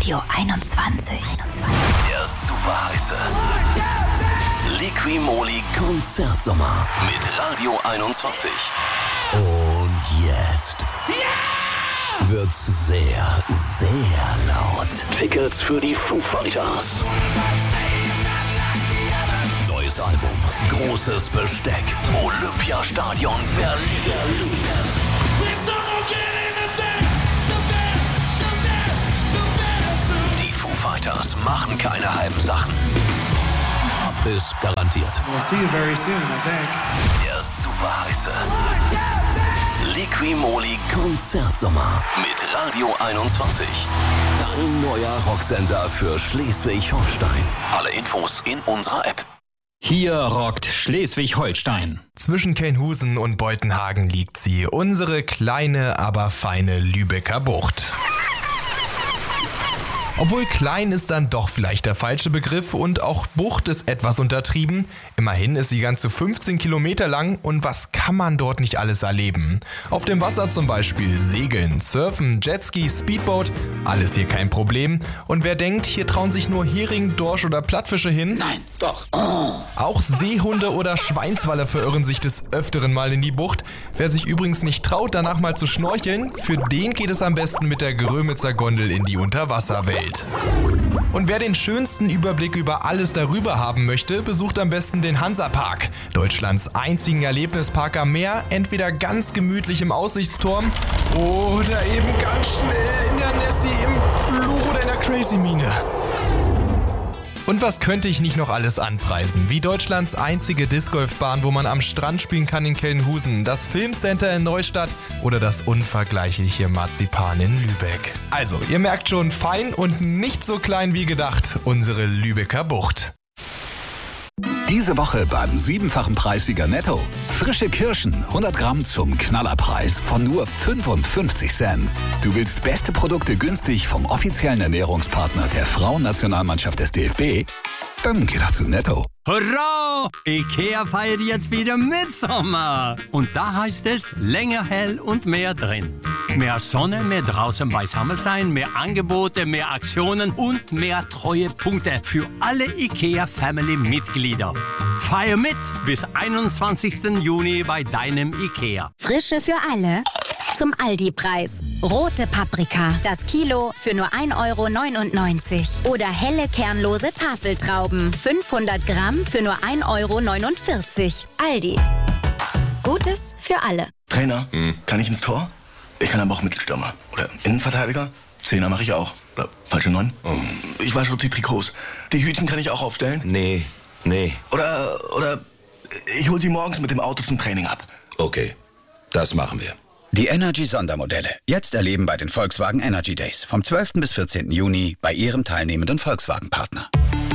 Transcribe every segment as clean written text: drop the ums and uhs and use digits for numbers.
Radio 21. Der super heiße Liqui-Moly Konzertsommer mit Radio 21. Und jetzt wird's sehr, sehr laut. Tickets für die Foo Fighters. Neues Album, großes Besteck, Olympiastadion Berlin. Die Foo Fighters machen keine halben Sachen. Abriss garantiert. We'll see you very soon, I think. Der super heiße Liqui-Moly Konzertsommer mit Radio 21. Dein neuer Rocksender für Schleswig-Holstein. Alle Infos in unserer App. Hier rockt Schleswig-Holstein. Zwischen Kelnhusen und Beutenhagen liegt sie, unsere kleine, aber feine Lübecker Bucht. Obwohl klein ist dann doch vielleicht der falsche Begriff und auch Bucht ist etwas untertrieben. Immerhin ist sie ganze 15 Kilometer lang und was kann man dort nicht alles erleben? Auf dem Wasser zum Beispiel Segeln, Surfen, Jetski, Speedboat, alles hier kein Problem. Und wer denkt, hier trauen sich nur Hering, Dorsch oder Plattfische hin? Nein, doch. Auch Seehunde oder Schweinswalle verirren sich des Öfteren mal in die Bucht. Wer sich übrigens nicht traut, danach mal zu schnorcheln, für den geht es am besten mit der Grömitzer Gondel in die Unterwasserwelt. Und wer den schönsten Überblick über alles darüber haben möchte, besucht am besten den Hansapark, Deutschlands einzigen Erlebnispark am Meer, entweder ganz gemütlich im Aussichtsturm oder eben ganz schnell in der Nessie, im Fluch oder in der Crazy-Mine. Und was könnte ich nicht noch alles anpreisen? Wie Deutschlands einzige Discgolfbahn, wo man am Strand spielen kann in Kelnhusen, das Filmcenter in Neustadt oder das unvergleichliche Marzipan in Lübeck. Also, ihr merkt schon, fein und nicht so klein wie gedacht, unsere Lübecker Bucht. Diese Woche beim 7-fachen Preissieger Netto. Frische Kirschen, 100 Gramm zum Knallerpreis von nur 55 Cent. Du willst beste Produkte günstig vom offiziellen Ernährungspartner der Frauennationalmannschaft des DFB? Dann geh doch zu Netto. Hurra! IKEA feiert jetzt wieder Mitsommer. Und da heißt es, länger hell und mehr drin. Mehr Sonne, mehr draußen beisammen sein, mehr Angebote, mehr Aktionen und mehr Treuepunkte für alle IKEA-Family-Mitglieder. Feier mit bis 21. Juni bei deinem IKEA. Frische für alle zum Aldi-Preis. Rote Paprika, das Kilo für nur 1,99 €. Oder helle kernlose Tafeltrauben, 500 Gramm für nur 1,49 €. Aldi. Gutes für alle. Trainer, kann ich ins Tor? Ich kann aber auch Mittelstürmer. Oder Innenverteidiger? Zehner mache ich auch. Oder falsche 9? Ich wasche die Trikots. Die Hütchen kann ich auch aufstellen? Nee. Oder ich hol sie morgens mit dem Auto zum Training ab. Okay, das machen wir. Die Energy-Sondermodelle. Jetzt erleben bei den Volkswagen Energy Days. Vom 12. bis 14. Juni bei Ihrem teilnehmenden Volkswagen-Partner.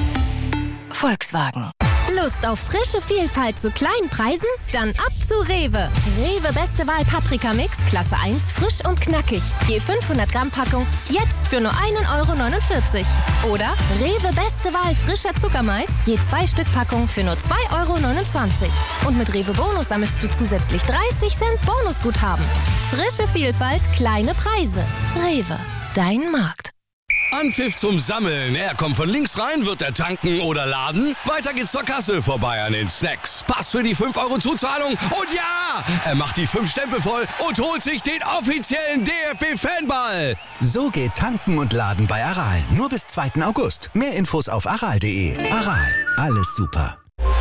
Volkswagen. Lust auf frische Vielfalt zu kleinen Preisen? Dann ab zu Rewe. Rewe Beste Wahl Paprika-Mix, Klasse 1, frisch und knackig. Je 500 Gramm Packung, jetzt für nur 1,49 €. Oder Rewe Beste Wahl frischer Zuckermais, je 2 Stück Packung für nur 2,29 €. Und mit Rewe Bonus sammelst du zusätzlich 30 Cent Bonusguthaben. Frische Vielfalt, kleine Preise. Rewe, dein Markt. Anpfiff zum Sammeln. Er kommt von links rein, wird er tanken oder laden. Weiter geht's zur Kasse, vorbei an den Snacks. Pass für die 5 € Zuzahlung. Und ja, er macht die 5 Stempel voll und holt sich den offiziellen DFB-Fanball. So geht Tanken und Laden bei Aral. Nur bis 2. August. Mehr Infos auf aral.de. Aral, alles super.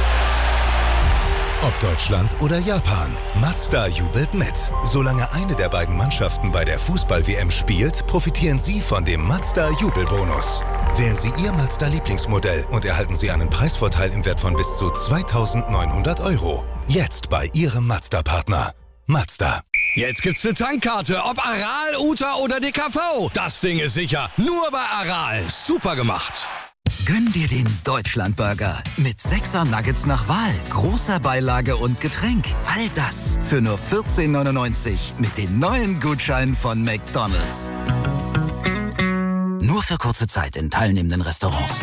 Ob Deutschland oder Japan, Mazda jubelt mit. Solange eine der beiden Mannschaften bei der Fußball-WM spielt, profitieren Sie von dem Mazda-Jubelbonus. Wählen Sie Ihr Mazda-Lieblingsmodell und erhalten Sie einen Preisvorteil im Wert von bis zu 2.900 €. Jetzt bei Ihrem Mazda-Partner. Mazda. Jetzt gibt's eine Tankkarte, ob Aral, Uta oder DKV. Das Ding ist sicher. Nur bei Aral. Super gemacht. Gönn dir den Deutschlandburger mit 6er Nuggets nach Wahl, großer Beilage und Getränk. All das für nur 14,99 € mit den neuen Gutscheinen von McDonald's. Nur für kurze Zeit in teilnehmenden Restaurants.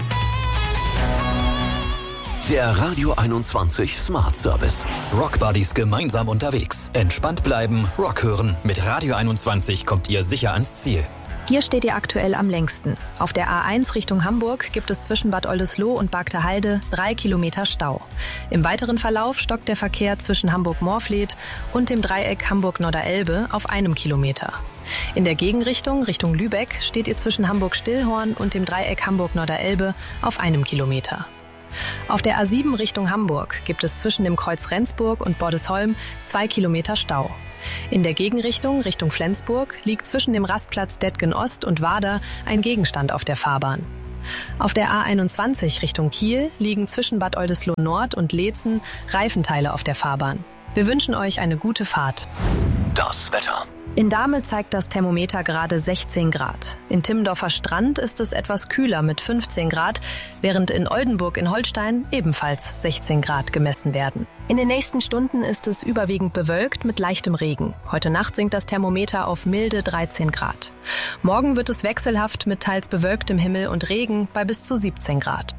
Der Radio 21 Smart Service. Rockbuddies gemeinsam unterwegs. Entspannt bleiben, Rock hören. Mit Radio 21 kommt ihr sicher ans Ziel. Hier steht ihr aktuell am längsten. Auf der A1 Richtung Hamburg gibt es zwischen Bad Oldesloe und Bargteheide 3 Kilometer Stau. Im weiteren Verlauf stockt der Verkehr zwischen Hamburg-Morfleet und dem Dreieck Hamburg-Norderelbe auf 1 Kilometer. In der Gegenrichtung, Richtung Lübeck, steht ihr zwischen Hamburg-Stillhorn und dem Dreieck Hamburg-Norderelbe auf 1 Kilometer. Auf der A7 Richtung Hamburg gibt es zwischen dem Kreuz Rendsburg und Bordesholm 2 Kilometer Stau. In der Gegenrichtung, Richtung Flensburg, liegt zwischen dem Rastplatz Detgen Ost und Wader ein Gegenstand auf der Fahrbahn. Auf der A21 Richtung Kiel liegen zwischen Bad Oldesloe Nord und Leetzen Reifenteile auf der Fahrbahn. Wir wünschen euch eine gute Fahrt. Das Wetter. In Dahme zeigt das Thermometer gerade 16 Grad. In Timmendorfer Strand ist es etwas kühler mit 15 Grad, während in Oldenburg in Holstein ebenfalls 16 Grad gemessen werden. In den nächsten Stunden ist es überwiegend bewölkt mit leichtem Regen. Heute Nacht sinkt das Thermometer auf milde 13 Grad. Morgen wird es wechselhaft mit teils bewölktem Himmel und Regen bei bis zu 17 Grad.